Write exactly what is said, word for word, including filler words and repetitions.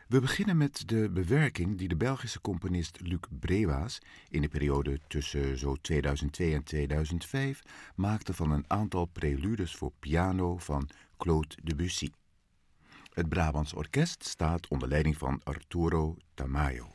We beginnen met de bewerking die de Belgische componist Luc Brewaas in de periode tussen zo tweeduizend twee en tweeduizend vijf maakte van een aantal preludes voor piano van Claude Debussy. Het Brabants Orkest staat onder leiding van Arturo Tamayo.